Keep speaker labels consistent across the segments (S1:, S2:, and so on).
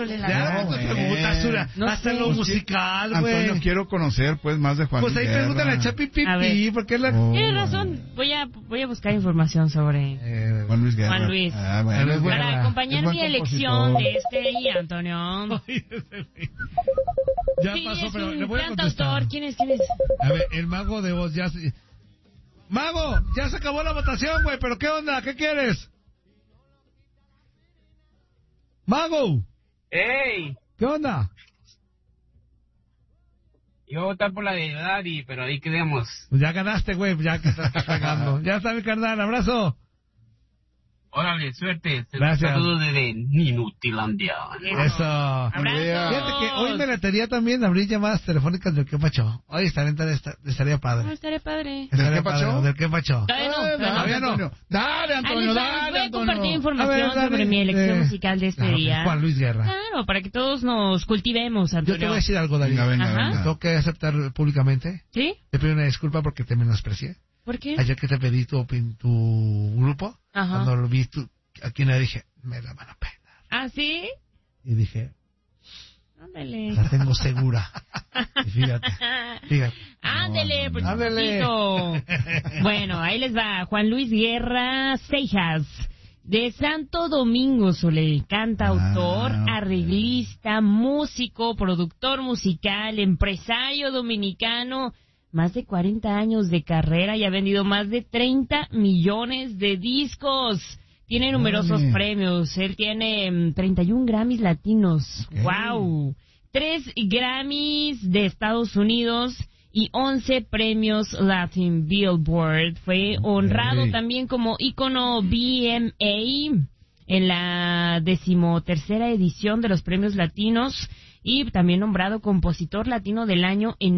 S1: Sole, la
S2: Ya,
S1: verdad.
S2: no preguntas, Sura.
S1: No
S2: hasta
S1: sé.
S2: lo musical, güey.
S3: Antonio, quiero conocer pues más de Juan
S2: Pues
S3: Luis
S2: ahí
S3: Guerra.
S2: pregúntale a Chapi
S1: A ver.
S2: Pipi, porque es la...
S1: Tienes razón, voy a buscar información sobre
S3: Juan Luis Guerra.
S1: Juan Luis.
S3: Ah, bueno, es
S2: Guerra.
S1: para acompañar
S3: es buen
S1: mi elección
S3: compositor.
S1: de este día, Antonio.
S2: Ya
S1: Sí,
S2: pasó,
S1: es
S2: pero
S1: un
S2: le voy a contestar.
S1: cantautor. ¿Quién es?
S2: A ver, el mago de voz ya se... Mago, ya se acabó la votación, güey, pero ¿qué onda? ¿Qué quieres? Mago,
S4: ¡Ey!
S2: ¿qué onda?
S4: Iba a votar por la de Daddy, pero ahí quedamos.
S2: Pues ya ganaste, güey, ya que estás pegando. Ya está, mi carnal, abrazo.
S4: Órale, suerte.
S2: Gracias.
S4: Saludos desde Inutilandia.
S2: Eso.
S1: Abrazo.
S2: Fíjate que hoy me latería también abrir llamadas telefónicas del que pacho. Hoy estaría padre.
S1: No, estaría padre.
S2: Estaría
S3: qué pacho?
S2: padre, ¿del qué pacho?
S1: Todavía no,
S2: Todavía no.
S3: Antonio. Dale, Antonio,
S1: Les
S3: dale,
S1: voy a
S3: Antonio.
S1: compartir información
S2: A ver, dale.
S1: sobre mi elección musical de este
S2: Claro,
S1: día.
S2: Juan Luis Guerra.
S1: Claro, para que todos nos cultivemos,
S2: Yo
S1: Antonio.
S2: te voy a decir algo, David.
S3: Venga, venga,
S1: Ajá.
S3: venga.
S2: Tengo que aceptar públicamente.
S1: ¿Sí?
S2: Te pido una disculpa porque te menosprecié.
S1: ¿Por qué?
S2: Ayer que te pedí tu grupo,
S1: Ajá.
S2: cuando lo vi a quien le dije, me la van a pegar.
S1: ¿Ah, sí?
S2: Y dije,
S1: Ándale.
S2: la tengo segura. Y fíjate.
S1: Ándele, pues
S2: Ándele.
S1: chiquito. Bueno, ahí les va. Juan Luis Guerra Seijas, de Santo Domingo, Sole, cantautor,
S3: Ah, ok.
S1: arreglista, músico, productor musical, empresario dominicano, más de 40 años de carrera y ha vendido más de 30 millones de discos. Tiene numerosos
S3: Órale.
S1: premios. Él tiene 31 Grammys latinos.
S3: Ok.
S1: ¡Wow! 3 Grammys de Estados Unidos y 11 premios Latin Billboard. Fue honrado también como ícono BMA en la 13ª edición de los premios latinos y también nombrado compositor latino del año en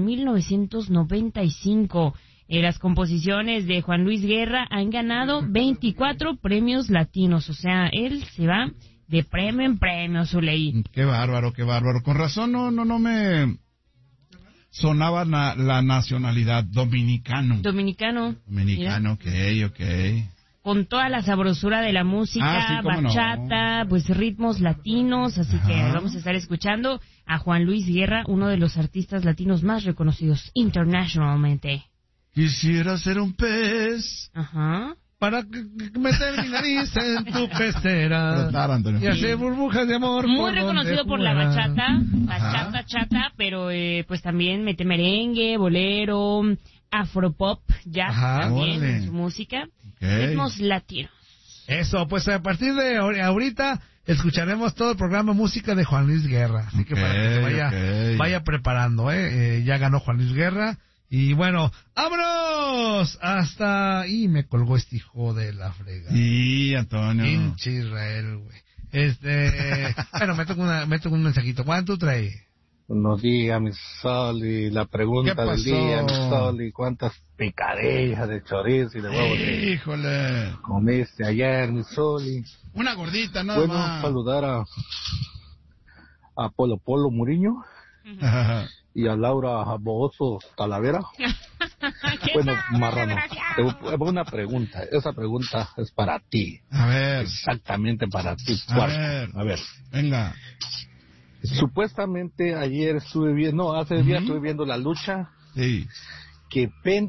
S1: 1995. Las composiciones de Juan Luis Guerra han ganado 24 premios latinos. O sea, él se va de premio en premio, Zuley.
S3: Qué bárbaro, qué bárbaro. Con razón no me sonaba la nacionalidad dominicano.
S1: Dominicano.
S3: Dominicano, ok.
S1: Con toda la sabrosura de la música,
S3: Sí, cómo no.
S1: bachata, pues ritmos latinos. Así que vamos a estar escuchando a Juan Luis Guerra, uno de los artistas latinos más reconocidos internacionalmente.
S3: Quisiera ser un pez.
S1: Ajá.
S2: Para meter mi nariz en tu pecera
S3: Trotar, Antonio.
S2: y hacer burbujas de amor.
S1: Muy
S2: por
S1: reconocido
S2: donde
S1: por la
S2: fuera.
S1: bachata, chata, pero pues también mete merengue, bolero, afropop, jazz
S2: Ajá.
S1: también
S3: Órale.
S1: en su música.
S3: Ok.
S1: Ritmos latinos.
S2: Eso, pues a partir de ahorita escucharemos todo el programa Música de Juan Luis Guerra. Así que para que se vaya preparando, ya ganó Juan Luis Guerra. Y bueno, ¡vámonos! Hasta... Y me colgó este hijo de la frega.
S3: Sí, Antonio.
S2: Pinche Israel, güey. Bueno, me toca un mensajito. ¿Cuánto trae?
S5: Buenos días, mi Soli. La pregunta
S3: ¿Qué
S5: del
S3: pasó?
S5: día, mi Soli. ¿Cuántas picadillas de chorizo y de huevo
S3: Híjole.
S5: comiste ayer, mi Soli?
S3: Una gordita, nada
S5: Bueno,
S3: más.
S5: saludar a Polo Polo Muriño y a Laura Bozo Talavera. Bueno, Marrano, te hago una pregunta. Esa pregunta es para ti.
S3: A ver,
S5: Exactamente para ti.
S3: a ver. Venga.
S5: Supuestamente ayer hace días estuve viendo la lucha
S3: Sí.
S5: que Penta